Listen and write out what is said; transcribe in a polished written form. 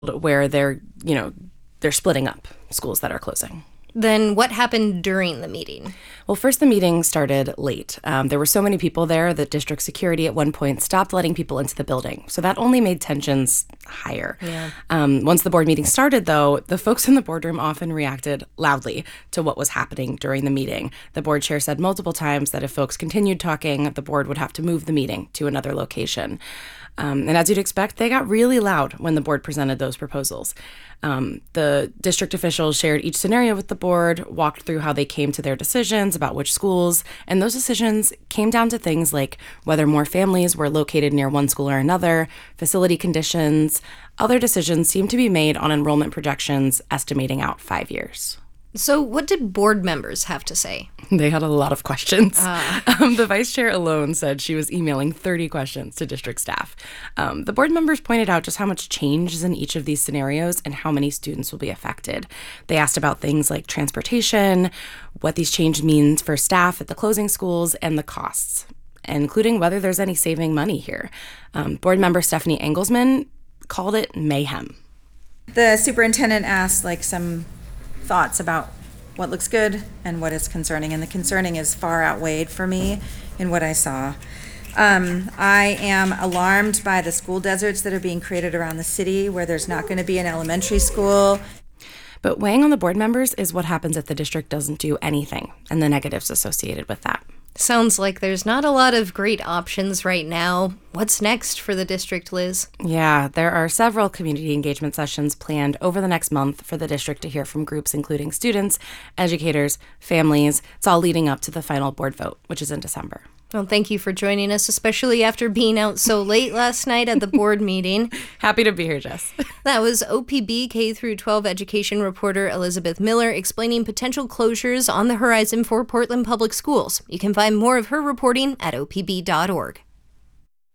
where they're splitting up schools that are closing. Then what happened during the meeting? Well, first, the meeting started late. There were so many people there that district security at one point stopped letting people into the building. So that only made tensions higher. Yeah. Once the board meeting started, though, the folks in the boardroom often reacted loudly to what was happening during the meeting. The board chair said multiple times that if folks continued talking, the board would have to move the meeting to another location. And as you'd expect, they got really loud when the board presented those proposals. The district officials shared each scenario with the board, walked through how they came to their decisions about which schools, and those decisions came down to things like whether more families were located near one school or another, facility conditions. Other decisions seemed to be made on enrollment projections estimating out 5 years. So what did board members have to say? They had a lot of questions. The vice chair alone said she was emailing 30 questions to district staff. The board members pointed out just how much change is in each of these scenarios and how many students will be affected. They asked about things like transportation, what these changes mean for staff at the closing schools, and the costs, including whether there's any saving money here. Board member Stephanie Engelsman called it mayhem. The superintendent asked some thoughts about what looks good and what is concerning, and the concerning is far outweighed for me in what I saw. I am alarmed by the school deserts that are being created around the city where there's not going to be an elementary school. But weighing on the board members is what happens if the district doesn't do anything and the negatives associated with that. Sounds like there's not a lot of great options right now. What's next for the district, Liz? Yeah, there are several community engagement sessions planned over the next month for the district to hear from groups including students, educators, families. It's all leading up to the final board vote, which is in December. Well, thank you for joining us, especially after being out so late last night at the board meeting. Happy to be here, Jess. That was OPB K-12 education reporter Elizabeth Miller explaining potential closures on the horizon for Portland Public Schools. You can find more of her reporting at opb.org.